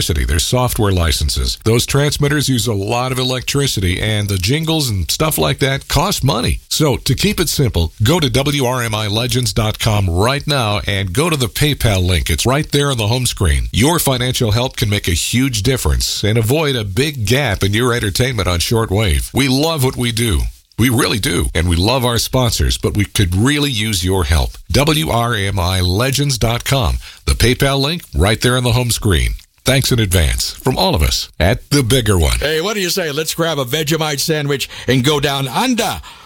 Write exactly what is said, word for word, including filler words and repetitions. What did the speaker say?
Their software licenses. Those transmitters use a lot of electricity, and the jingles and stuff like that cost money. So, to keep it simple, go to W R M I Legends dot com right now and go to the PayPal link. It's right there on the home screen. Your financial help can make a huge difference and avoid a big gap in your entertainment on shortwave. We love what we do. We really do. And we love our sponsors, but we could really use your help. W R M I Legends dot com. The PayPal link right there on the home screen. Thanks in advance from all of us at The Bigger One. Hey, what do you say? Let's grab a Vegemite sandwich and go down under